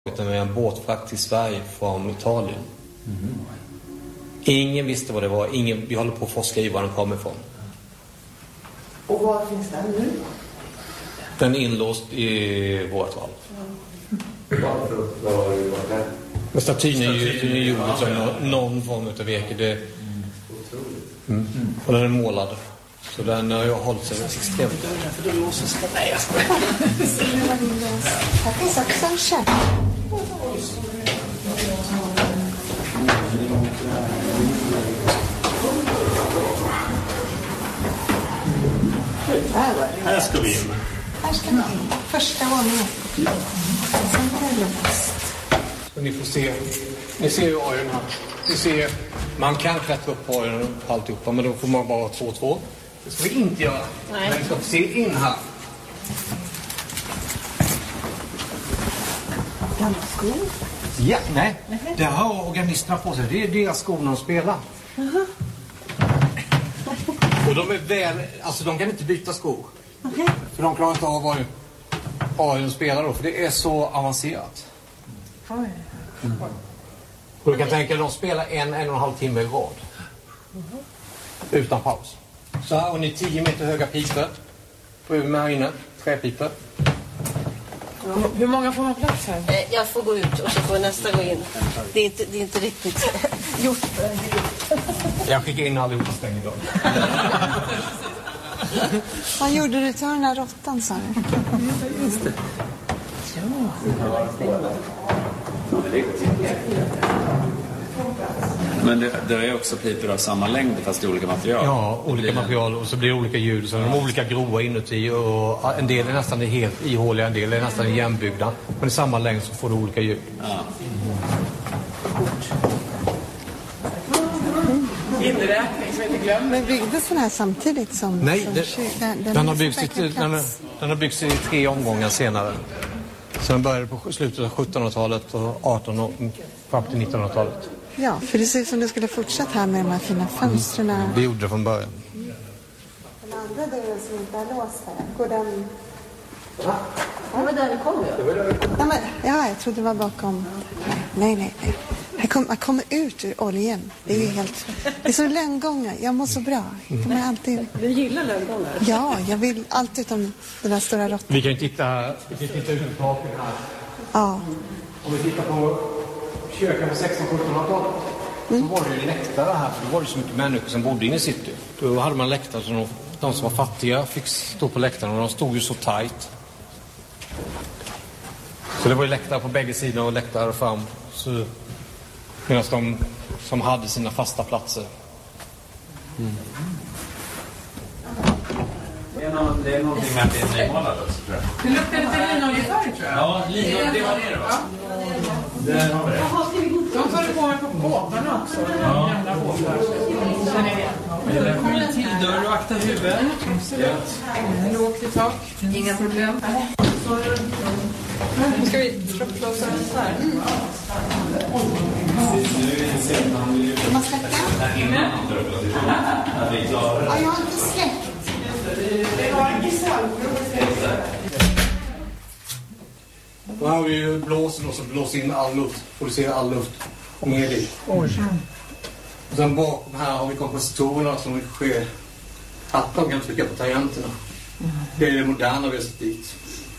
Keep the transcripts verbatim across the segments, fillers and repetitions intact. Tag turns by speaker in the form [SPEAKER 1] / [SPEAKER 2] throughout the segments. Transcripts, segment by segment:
[SPEAKER 1] med en båtfrakt till Sverige från Italien. Mm. Ingen visste vad det var. Ingen, vi håller på att forska i var den kommer ifrån.
[SPEAKER 2] Och var finns den nu?
[SPEAKER 1] Den är inlåst i vårt val.
[SPEAKER 2] Varför? Vad har du varit där?
[SPEAKER 1] Men statyn är ju gjord som någon form av veke. Det... Mm. Mm. Och den är målad. Så den har jag hållit sig extremt.
[SPEAKER 2] För du måste stå med. Jag ska.
[SPEAKER 3] Här finns också en käpp.
[SPEAKER 2] Här ska vi in.
[SPEAKER 3] Här ska vi in. Första våningen. Sen är det lust.
[SPEAKER 1] Ni får se. Ni ser ju ajen här. Ni ser, man kan klättra upp på ajen och alltihopa, men då får man bara två två. Det ska vi inte göra. Nej. Men vi ska se in här.
[SPEAKER 3] Gamla skor?
[SPEAKER 1] Ja, nej. Mm-hmm. Det har organisterna på sig. Det är deras skor de spelar. Uh-huh. Och de är väl, alltså de kan inte byta skor. Okay. För de klarar inte av vad ajen spelar då, för det är så avancerat. Mm. Och du kan tänka att de spelar en, en och en halv timme i rad. Uh-huh. Utan paus. Så här har ni tio meter höga pipor. Sju med här inne. Träpipor.
[SPEAKER 4] Ja. Hur många får man plats här?
[SPEAKER 5] Jag får gå ut och så får nästa gå in. Det är inte, det är inte riktigt gjort för en grupp.
[SPEAKER 1] Jag skickar in allihopa stäng idag.
[SPEAKER 3] Vad gjorde du till den här råttan, sa du?
[SPEAKER 4] Just det. Ja.
[SPEAKER 6] Men det, det är också pipor av samma längd fast i olika material.
[SPEAKER 1] Ja, olika material och så blir det olika ljud. Så de är olika grova inuti och en del är nästan helt ihåliga, en del är nästan igenbyggda. Men i samma längd så får du olika ljud.
[SPEAKER 6] Ja.
[SPEAKER 4] Inräkning som inte glömmer.
[SPEAKER 3] Men byggdes den här samtidigt som...
[SPEAKER 1] Nej,
[SPEAKER 3] som
[SPEAKER 1] det,
[SPEAKER 3] den, den,
[SPEAKER 1] den, har byggts i, den, den har byggts i tre omgångar senare. Så den började på slutet av sjuttonhundratalet och artonhundratalet fram till nittonhundratalet.
[SPEAKER 3] Ja, för det ser ut som det skulle fortsätta här med de här fina fönstren.
[SPEAKER 1] Mm. Det gjorde det från början.
[SPEAKER 3] Den andra dörren som inte är låst här, går den...
[SPEAKER 5] Ja, det var där det kom ju.
[SPEAKER 3] Ja, men, ja, jag trodde det var bakom... Nej, nej, nej. Jag kommer jag kommer ut ur oljan. Det är ju helt... Det är så lönngångar. Jag mår så bra. Jag kommer alltid...
[SPEAKER 5] Du gillar lönngångar?
[SPEAKER 3] Ja, jag vill allt utom den där stora råttan.
[SPEAKER 1] Vi kan ju titta, vi kan titta ut på taken här.
[SPEAKER 3] Ja.
[SPEAKER 1] Om vi tittar på kyrkan på sexton-sjuttonhundratalet mm. så var det ju läktare här. För då var det så mycket människor som bodde inne i city. Då hade man läktare som de, de som var fattiga fick stå på läktaren och de stod ju så tajt. Så det var ju läktare på bägge sidor och läktare fram. Så, medan de som hade sina fasta platser. Mm.
[SPEAKER 6] Det är, någon, det är någonting med att det är nymålat också, tror jag.
[SPEAKER 4] Det luktar lite linoljeberg, tror jag.
[SPEAKER 6] Ja, linolje, det var det då.
[SPEAKER 4] Ja.
[SPEAKER 6] Där har vi det.
[SPEAKER 4] De tar det på mig på båtarna också. Ja. Gamla båtar. Känner ni det?
[SPEAKER 6] Det kommer en till dörr och akta huvudet.
[SPEAKER 4] Lågt i tak. Inga problem. Nu ska vi trapplåsa den här.
[SPEAKER 3] Man släcker? Ja, jag har inte släckt.
[SPEAKER 1] Då har vi ju blåsen och så blåser in all luft. Producerar all luft ner dit. Och sen bakom här har vi kompositorerna som sker att de kan trycka på tangenterna. Det är det moderna vi har sett dit.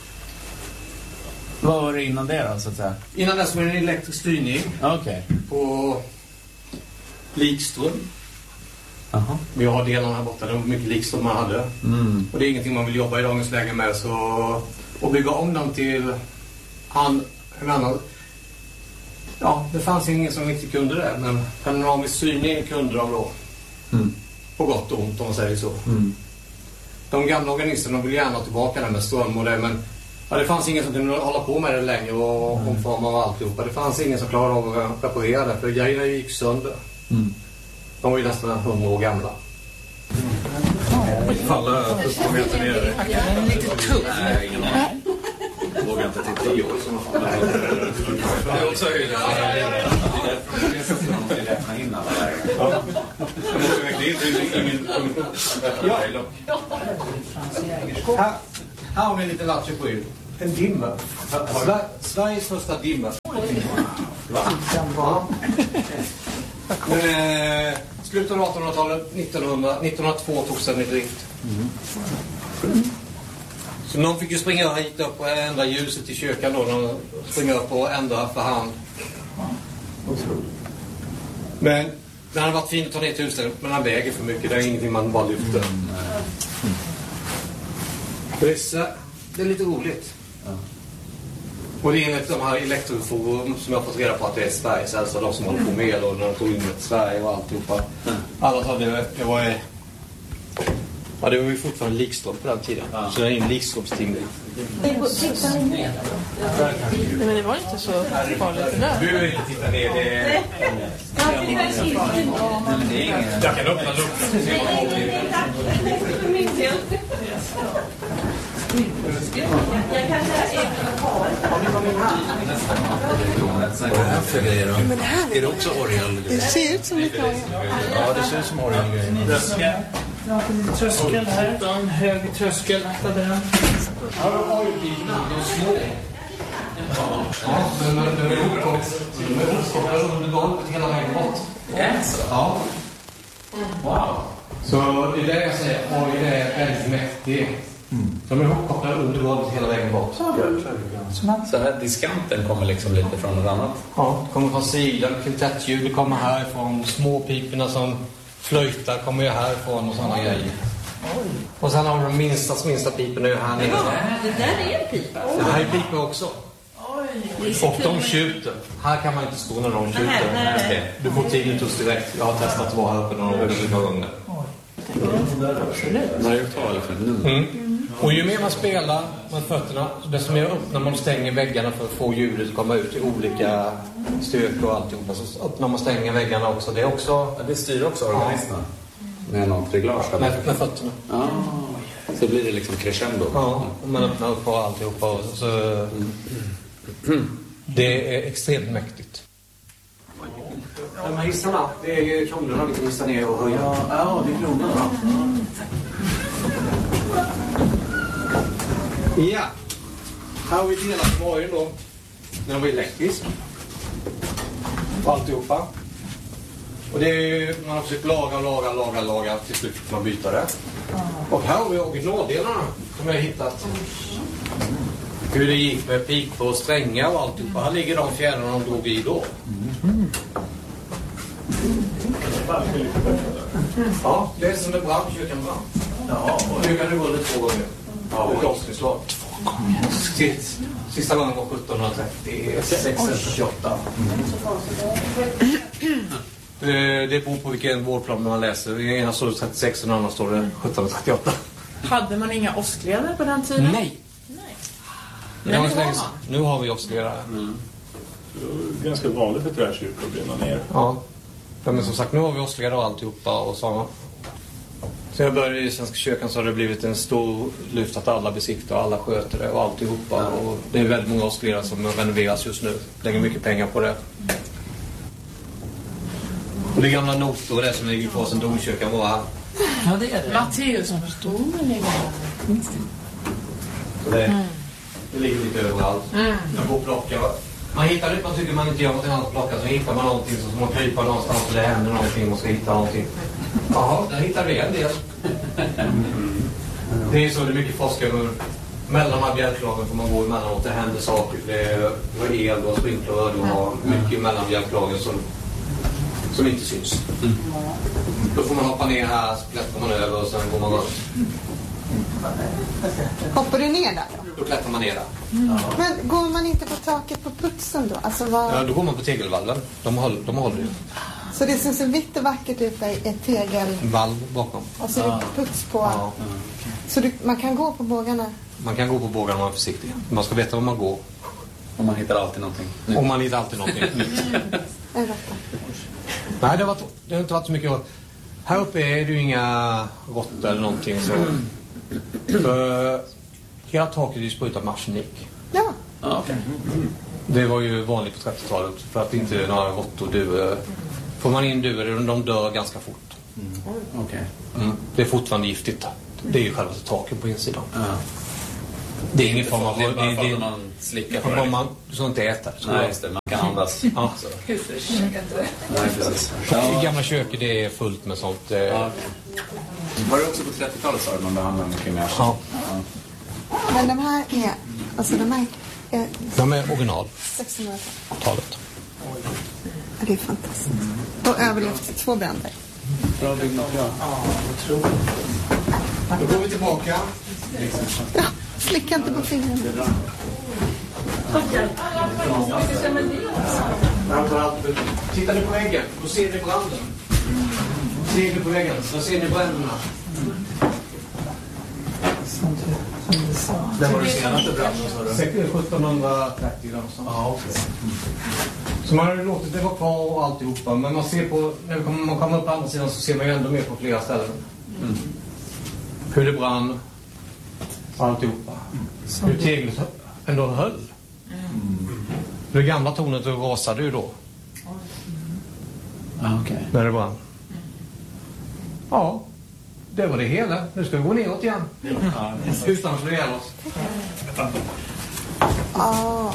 [SPEAKER 6] Vad var det innan det då, så att säga?
[SPEAKER 1] Innan dess var det en elektrisk styrning.
[SPEAKER 6] Okej. Okay.
[SPEAKER 1] På likström.
[SPEAKER 6] Aha.
[SPEAKER 1] Vi har delarna här borta, det var mycket likström man hade. Mm. Och det är ingenting man vill jobba i dagens läge med. Så att bygga om dem till an, en annan... Ja, det fanns ingen som riktigt kunde det. Men panoramisk styrning kunde de då. Mm. På gott och ont om man säger så. Mm. De gamla organisterna vill gärna ha tillbaka det med ström och det, men ja, det fanns ingen som kunde hålla på med det längre och mm. omforma och alltihopa. Det fanns ingen som klarade av att reparera det, för grejerna gick sönder. Mm. De var ju nästan hundra år gamla.
[SPEAKER 6] Mm. Falla fyrtio meter ner.
[SPEAKER 4] Den är lite tuff.
[SPEAKER 6] Nej, ingen aning. Jag vågar inte till tio år. Det är också höjden. Det är räkna in alla där.
[SPEAKER 1] Här har vi en liten latcher på. en dimmer. Sver- Sveriges första dimmer. Va? Ja. eh, slutet av artonhundratalet, nittonhundra, nittonhundratvå togs den i drift. Mm. Så någon fick ju springa hit upp och ändra ljuset i kyrkan då. De springer upp och ändra för hand. Men det hade varit fint att ta ner till huset, men han väger för mycket. Det är ingenting man bara lyfter. Mm. Det, är så, det är lite roligt. Ja. Och det är enligt de här elektroforum som jag har fått reda på att det är Sveriges äldsta, de som håller på med el och när de tog in ett Sverige och alltihopa. Mm. Alla sa det, det var... Ja, det var ju fortfarande likström på den tiden. Ja. Så det är en likströmsting.
[SPEAKER 5] Nej, men det var inte så farligt det där.
[SPEAKER 1] Du behöver inte titta ner. Det är... Jag kan öppna luckan.
[SPEAKER 5] Jag kan
[SPEAKER 3] Men det här
[SPEAKER 6] är det också orgel?
[SPEAKER 3] Det ser ut som ett orgel.
[SPEAKER 6] Ja, det ser ut som orgel.
[SPEAKER 4] Ja, en tröskel här. En hög tröskel. Akta den.
[SPEAKER 1] Ja, de har ju bilarna. De är små. Ja, men de är uppkopplade under golvet hela vägen bort. Ja. Wow. Så det är det jag säger. Orgel är väldigt mäktig. Mm. De är uppkopplade under golvet hela vägen bort.
[SPEAKER 6] Så här diskanten kommer liksom lite från något annat?
[SPEAKER 1] Ja, det kommer från sidan. Kvintettljud, det kommer härifrån. Småpiporna som flöjtar kommer ju härifrån och sådana grejer. Oj. Och sen har vi de minsta, minsta piporna ju här nere.
[SPEAKER 5] Ja, det där är en pipa.
[SPEAKER 1] Det här är pipor också. Oj. Och de tjuter. Här kan man inte stå när de tjuter. Nej, nej. Du får tinnitus direkt. Jag har testat att vara här uppe några gånger. Mm. Och ju mer man spelar med fötterna, desto mer öppnar man och stänger väggarna för att få ljudet att komma ut i olika styrkor och alltihopa. Så öppnar man och stänger väggarna också. Det är också...
[SPEAKER 6] Ja, det styr också organisterna. Ja. Med något reglage?
[SPEAKER 1] Med, med fötterna.
[SPEAKER 6] Ja. Så blir det liksom crescendo.
[SPEAKER 1] Ja, och man öppnar upp och alltihopa. Och så... Mm. Det är extremt mäktigt. De här hissarna, det är kronorna vi kan hissa ner och höja.
[SPEAKER 6] Ja, ja, det är kronorna. Mm.
[SPEAKER 1] Ja. Här har vi delat på morgon då. Den var elektrisk. Och alltihopa. Och det är, man har försökt laga, laga, laga, laga. Till slut får man byta det. Och här har vi originaldelarna som jag har hittat. Hur det gick med pipor och strängar och alltihopa. Här ligger de fjärrarna de drog i då. Mm. Ja, det är som en brand, kyrkan brann. Ja, och nu kan du gå det två gånger. Ja, det är klosterslag. Två gånger. Sist, sista gången var sjuttonhundratrettiosex eller trettioåtta. Det, det beror på vilken vårdplan man läser. I ena står det trettiosex och den andra står det sjuttonhundratrettioåtta.
[SPEAKER 4] Hade man inga åskledare på den tiden?
[SPEAKER 1] Nej. Men nu, har nu har vi åskledare.
[SPEAKER 7] Mm. Det är ganska vanligt att träkyrkor brinner ner.
[SPEAKER 1] Ja. Ja, men som sagt, nu har vi åskledare och alltihopa och sådana. Så jag började i Svenska kyrkan så har det blivit en stor lyft att alla besiktar och alla sköter det och alltihopa. Ja. Och det är väldigt många åskledare som renoveras just nu. Lägger mycket pengar på det. Och det är gamla noter och det som ligger på sen domkyrkan var här.
[SPEAKER 4] Ja, det är det. Matteus som förstår mig.
[SPEAKER 1] Så det, mm. det ligger lite överallt. Mm. Jag får plocka. Man hittar det, man tycker man inte gör något annat att plocka, så hittar man någonting så man kryper någonstans och det händer någonting och ska hitta någonting. Jaha, där hittar vi en del. Det är så, det är mycket forskare. Mellan de här bjälklagen får man gå emellanåt, det händer saker. Det är el och sprinkler och har mycket mellan bjälklagen som, som inte syns. Mm. Då får man hoppa ner här, så klättrar man över och sen går man runt.
[SPEAKER 3] Hoppar du ner där då?
[SPEAKER 1] Då klättrar man ner där.
[SPEAKER 3] Mm. Men går man inte på taket på putsen då? Alltså vad...
[SPEAKER 1] Ja, då går man på tegelvallen. De håller, de håller ju.
[SPEAKER 3] Så det ser så vitt och vackert ut i ett tegel...
[SPEAKER 1] Vall bakom.
[SPEAKER 3] Och så är det puts på. Ja. Så du, man kan gå på bågarna?
[SPEAKER 1] Man kan gå på bågarna om man är försiktig. Man ska veta var man går.
[SPEAKER 6] Och man hittar alltid någonting.
[SPEAKER 1] Och man hittar alltid någonting nytt.
[SPEAKER 3] Nej,
[SPEAKER 1] det har, varit, det har inte varit så mycket. Här uppe är det ju inga råttor eller någonting. Så. För hela taket är sprutat med arsenik.
[SPEAKER 3] Ja.
[SPEAKER 6] Ah, okay.
[SPEAKER 1] Det var ju vanligt på trettiotalet. För att inte några råttor dör. Får man in duvor, de dör ganska fort.
[SPEAKER 6] Mm. Okay.
[SPEAKER 1] Mm. Det är fortfarande giftigt. Det är ju själva taket på insidan.
[SPEAKER 6] Ah.
[SPEAKER 1] Det är ingen form av...
[SPEAKER 6] Det är bara
[SPEAKER 1] det,
[SPEAKER 6] för
[SPEAKER 1] det,
[SPEAKER 6] att man slickar på
[SPEAKER 1] det,
[SPEAKER 6] det.
[SPEAKER 1] man, du ska inte äta. Så
[SPEAKER 6] Nej, just det. Man kan andas.
[SPEAKER 1] Ja.
[SPEAKER 6] Så.
[SPEAKER 4] Husförsöket.
[SPEAKER 6] Nej, precis.
[SPEAKER 1] I gamla köket det är fullt med sånt. Eh,
[SPEAKER 6] Ja. Var det också på trettiotalet så man behandlade mycket mer?
[SPEAKER 1] Ja.
[SPEAKER 6] Ja.
[SPEAKER 3] Men de här är, alltså de här är
[SPEAKER 1] De är original.
[SPEAKER 3] sexhundratalet.
[SPEAKER 1] Talet.
[SPEAKER 3] Det är fantastiskt. Och överlevt två bränder.
[SPEAKER 6] Bra byggmaterial.
[SPEAKER 1] Då går vi tillbaka.
[SPEAKER 3] Ja, slicka inte på fingrarna.
[SPEAKER 1] Tittar ni på väggen, då ser ni branden. Ser ni på väggen, så ser ni bränderna.
[SPEAKER 6] Det var det senaste branden, sa du?
[SPEAKER 1] sjuttonhundratrettio någonstans. Ja, okej. Så man har ju låtit det vara kvar och alltihopa. Men man ser på, när man kommer upp på andra sidan så ser man ju ändå mer på flera ställen. Mm. Hur det brann. Alltihopa. Hur teglet ändå höll. Mm. Det gamla tornet rasade ju då.
[SPEAKER 6] Ja, okej. Okay.
[SPEAKER 1] När det brann. Ja, det var det hela. Nu ska vi gå neråt igen.
[SPEAKER 6] Ja,
[SPEAKER 1] utan att slå ihjäl oss.
[SPEAKER 3] Ja,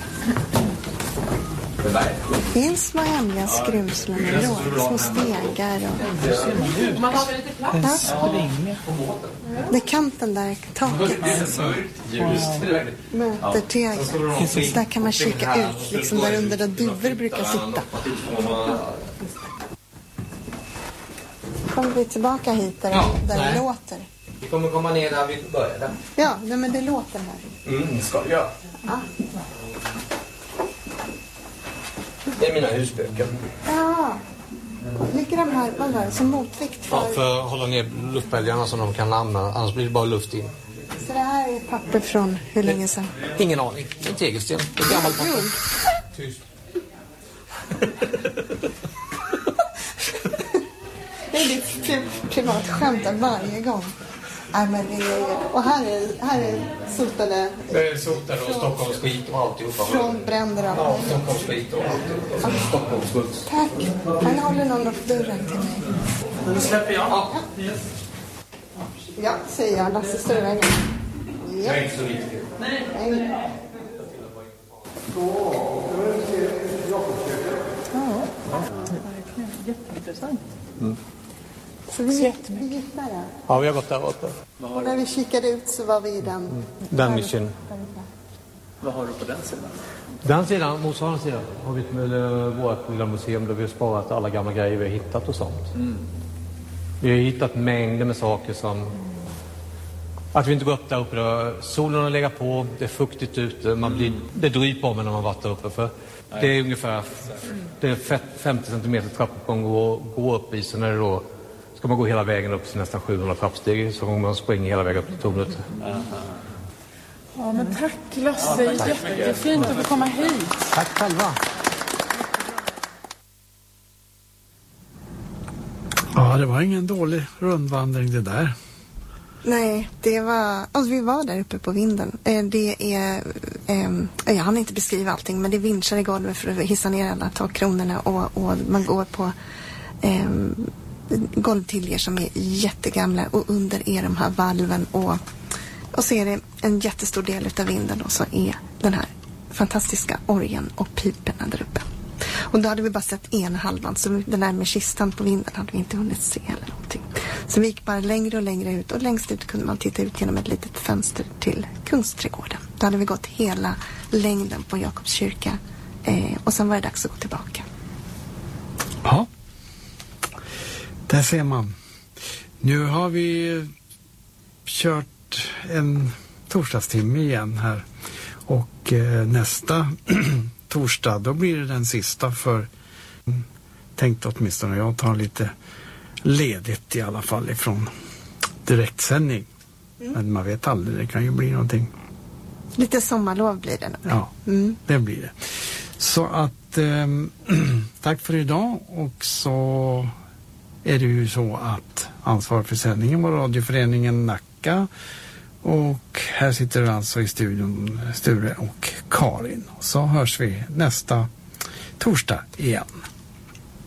[SPEAKER 3] det finns små hemliga skruvslen i låg, små stegar och...
[SPEAKER 4] Man har väl lite plats?
[SPEAKER 3] Ja. Det är kanten där, taket. Möter tegel. Så där kan man kika ut, liksom där under där duvor brukar sitta. Kommer vi tillbaka hit där,
[SPEAKER 1] Ja,
[SPEAKER 3] där
[SPEAKER 1] nej.
[SPEAKER 3] det låter?
[SPEAKER 1] Vi kommer komma ner där vi började.
[SPEAKER 3] Ja, nej, men det låter här.
[SPEAKER 1] Mm, det ska vi göra.
[SPEAKER 3] Ja.
[SPEAKER 1] Det är mina husböcker.
[SPEAKER 3] Ja. Ligger de här, vad var det, som motvikt för...
[SPEAKER 1] Ja, för att hålla ner luftbälgarna så de kan använda, annars blir det bara luft in.
[SPEAKER 3] Så det här är papper från hur länge sedan?
[SPEAKER 1] Ingen aning. En tegelsten. Ett gammalt papper. Tyst.
[SPEAKER 3] Det är ditt pri- privatskämt varje gång. Nej, men det är... Och här är, här är sotade...
[SPEAKER 1] Det är sotade och Stockholms skit och alltihopa.
[SPEAKER 3] Från bränder och...
[SPEAKER 1] Ja, Stockholms skit och alltihopa. Stockholms smuts.
[SPEAKER 3] Tack. Han håller någon upp dörren till mig.
[SPEAKER 1] Nu släpper jag. Ja.
[SPEAKER 3] Ja, säger jag. Lasse står i vägen.
[SPEAKER 1] Det
[SPEAKER 3] Ja.
[SPEAKER 1] är inte så viktigt.
[SPEAKER 3] Nej.
[SPEAKER 4] Jätteintressant.
[SPEAKER 1] Mm.
[SPEAKER 3] Så vi gick, vi gick där. Ja.
[SPEAKER 1] Ja, vi har gått där uppe.
[SPEAKER 3] Och när vi kikade ut så var vi i den...
[SPEAKER 1] Den mission.
[SPEAKER 6] Vad har du på den sidan?
[SPEAKER 1] Den sidan, motsvarande sidan, har vi med vårt lilla museum där vi har sparat alla gamla grejer vi har hittat och sånt. Mm. Vi har hittat mängder med saker som... Att vi inte går upp där uppe. Då. Solen har legat på, det är fuktigt ute. Man blir, det dryper om när man varit där uppe. För det är ungefär det är femtio centimeter trappuppgång att gå upp i. Så när det då ska man gå hela vägen upp till nästan sjuhundra trappsteg. Så man springer hela vägen upp till tornet.
[SPEAKER 4] Ja, men tack Lasse. Ja, jättefint att få komma hit.
[SPEAKER 1] Tack själva.
[SPEAKER 8] Ja, det var ingen dålig rundvandring det där.
[SPEAKER 3] Nej, det var... Alltså, vi var där uppe på vinden. Eh, det är... Eh, jag hann inte beskriva allting, men det är vinschar i golvet för att hissa ner alla takkronorna och, och man går på eh, golvtiljer som är jättegamla och under är de här valven och, och så är det en jättestor del utav vinden och så är den här fantastiska orgeln och piperna där uppe. Och då hade vi bara sett ena halvan, så den där med kistan på vinden hade vi inte hunnit se eller någonting. Så vi gick bara längre och längre ut och längst ut kunde man titta ut genom ett litet fönster till Kungsträdgården. Då hade vi gått hela längden på Jakobs kyrka eh, och sen var det dags att gå tillbaka.
[SPEAKER 8] Ja, där ser man. Nu har vi kört en torsdagstimme igen här och eh, nästa torsdag, då blir det den sista för tänkte åtminstone jag tar lite ledigt i alla fall ifrån direktsändning. Mm. Men man vet aldrig, det kan ju bli någonting.
[SPEAKER 3] Lite sommarlov blir det nog.
[SPEAKER 8] Ja, mm. det blir det. Så att eh, tack för idag och så är det ju så att ansvar för sändningen var radioföreningen Nacka och här sitter alltså i studion Sture och Karin. Så hörs vi nästa torsdag igen.